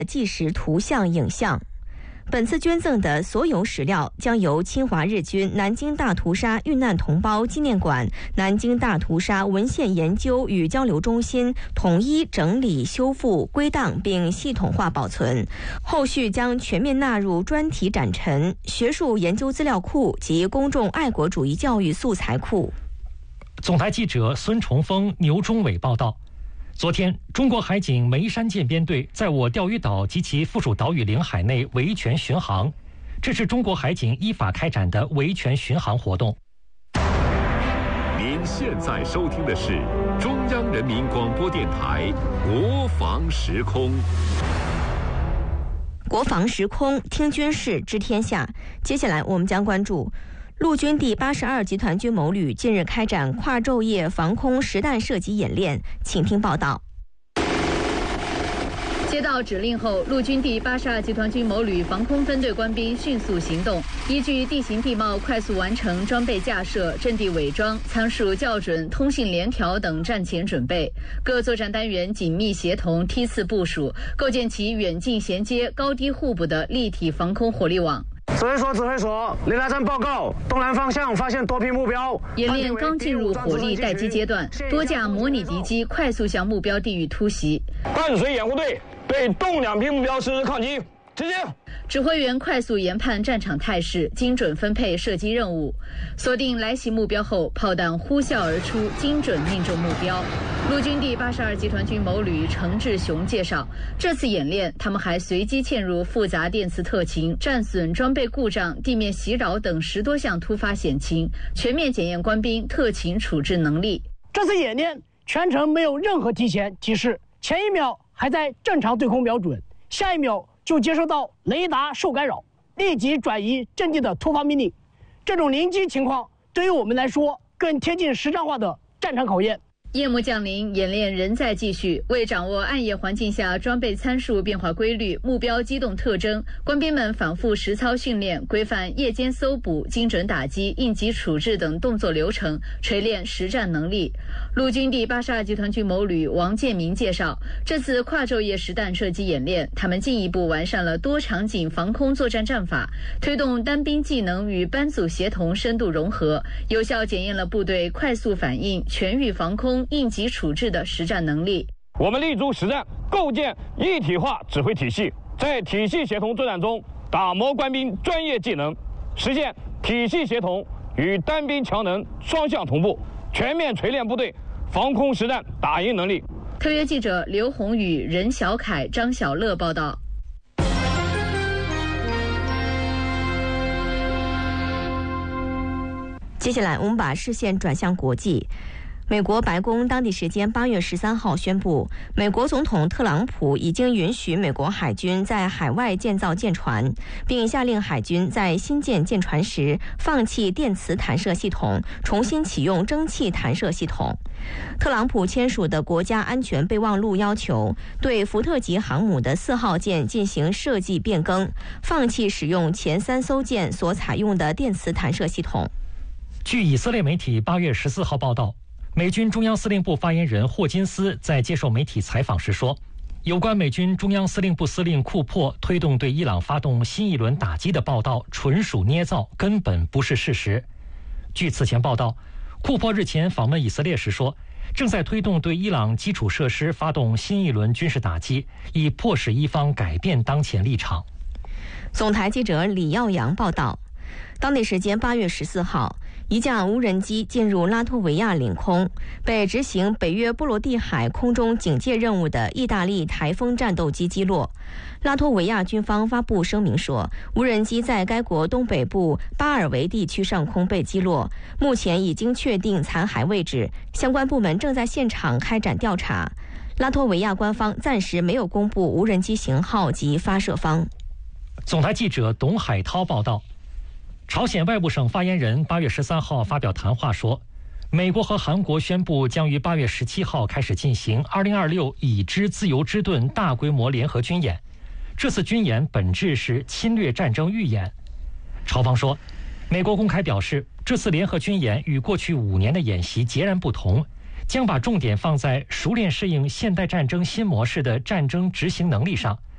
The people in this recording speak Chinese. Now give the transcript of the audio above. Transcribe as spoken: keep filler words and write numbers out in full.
纪实图像、影像。本次捐赠的所有史料将由侵华日军南京大屠杀遇难同胞纪念馆、南京大屠杀文献研究与交流中心统一整理、修复、归档并系统化保存，后续将全面纳入专题展陈、学术研究资料库及公众爱国主义教育素材库。 总台记者孙崇峰、牛忠伟报道。昨天，中国海警梅山舰编队在我钓鱼岛及其附属岛屿领海内维权巡航，这是中国海警依法开展的维权巡航活动。 您现在收听的是中央人民广播电台国防时空。 国防时空，听军事，知天下。接下来我们将关注陆军第八十二集团军某旅近日开展跨昼夜防空实弹射击演练，请听报道。 接到指令后，陆军第八十二集团军某旅防空分队官兵迅速行动，依据地形地貌快速完成装备架设、阵地伪装、参数校准、通信联调等战前准备。各作战单元紧密协同、梯次部署，构建起远近衔接、高低互补的立体防空火力网。 指挥所，指挥所，雷达站报告，东南方向发现多批目标。 演练刚进入火力待机阶段，多架模拟敌机快速向目标地域突袭。 伴随掩护队对东两批目标实施抗击，执行。 指挥员快速研判战场态势，精准分配射击任务。锁定来袭目标后，炮弹呼啸而出，精准命中目标。陆军第八十二集团军某旅程志雄介绍，这次演练他们还随机嵌入复杂电磁特勤、战损、装备故障、地面袭扰等十多项突发险情，全面检验官兵特勤处置能力。 这次演练全程没有任何提前提示，前一秒还在正常对空瞄准，下一秒就接收到雷达受干扰，立即转移阵地的突发命令。这种临机情况对于我们来说更贴近实战化的战场考验。 夜幕降临，演练仍在继续。为掌握暗夜环境下装备参数变化规律、目标机动特征，官兵们反复实操训练，规范夜间搜捕、精准打击、应急处置等动作流程，锤炼实战能力。陆军第八十二集团军某旅王建民介绍，这次跨昼夜实弹射击演练，他们进一步完善了多场景防空作战战法，推动单兵技能与班组协同深度融合，有效检验了部队快速反应、全域防空、应急处置的实战能力。 我们立足实战，构建一体化指挥体系，在体系协同作战中打磨官兵专业技能，实现体系协同与单兵强能双向同步，全面锤炼部队防空实战打赢能力。 特约记者刘宏宇、任小凯、张小乐报道。 接下来我们把视线转向国际。美国白宫当地时间八月十三号宣布，美国总统特朗普已经允许美国海军在海外建造舰船，并下令海军在新建舰船时放弃电磁弹射系统，重新启用蒸汽弹射系统。特朗普签署的国家安全备忘录要求对福特级航母的四号舰进行设计变更，放弃使用前三艘舰所采用的电磁弹射系统。 据以色列媒体八月十四号报道，美军中央司令部发言人霍金斯在接受媒体采访时说，有关美军中央司令部司令库珀推动对伊朗发动新一轮打击的报道纯属捏造，根本不是事实。据此前报道，库珀日前访问以色列时说，正在推动对伊朗基础设施发动新一轮军事打击，以迫使伊方改变当前立场。 总台记者李耀阳报道，当地时间八月十四号，一架无人机进入拉脱维亚领空，被执行北约波罗的海空中警戒任务的意大利台风战斗机击落。拉脱维亚军方发布声明说，无人机在该国东北部巴尔维地区上空被击落，目前已经确定残骸位置，相关部门正在现场开展调查。拉脱维亚官方暂时没有公布无人机型号及发射方。 总台记者董海涛报道，朝鲜外务省发言人八月十三号发表谈话说，美国和韩国宣布将于八月十七号开始进行二零二六已知自由之盾大规模联合军演。这次军演本质是侵略战争预演。朝方说，美国公开表示，这次联合军演与过去五年的演习截然不同，将把重点放在熟练适应现代战争新模式的战争执行能力上，